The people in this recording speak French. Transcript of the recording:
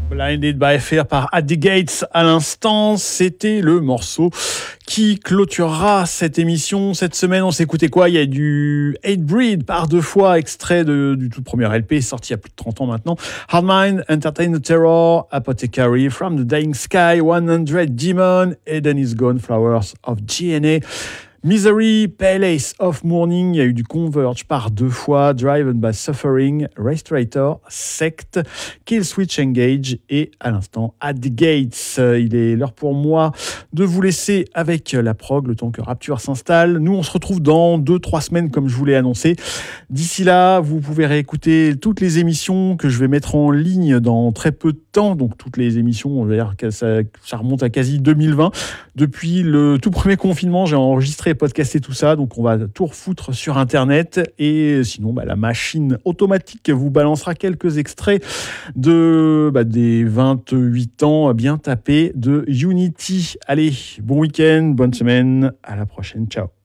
Blinded by Fear par At the Gates à l'instant, c'était le morceau qui clôturera cette émission. Cette semaine, on s'est écouté quoi ? Il y a du Hatebreed par 2 fois, extrait du tout premier LP, sorti il y a plus de 30 ans maintenant. Hardmind, Entertain the Terror, Apothecary, From the Dying Sky, 100 Demon, Eden is Gone, Flowers of GNA. Misery, Pale Ace of Mourning, il y a eu du Converge par 2 fois, Driven by Suffering, Restorator, Sect, Kill Switch Engage et à l'instant At the Gates. Il est l'heure pour moi de vous laisser avec la prog, le temps que Rapture s'installe. Nous, on se retrouve dans 2-3 semaines comme je vous l'ai annoncé. D'ici là, vous pouvez réécouter toutes les émissions que je vais mettre en ligne dans très peu de temps. Donc toutes les émissions, on va dire que ça remonte à quasi 2020. Depuis le tout premier confinement, j'ai enregistré et podcasté tout ça, donc on va tout refoutre sur Internet. Et sinon, la machine automatique vous balancera quelques extraits des 28 ans bien tapés de Unity. Allez, bon week-end, bonne semaine, à la prochaine, ciao.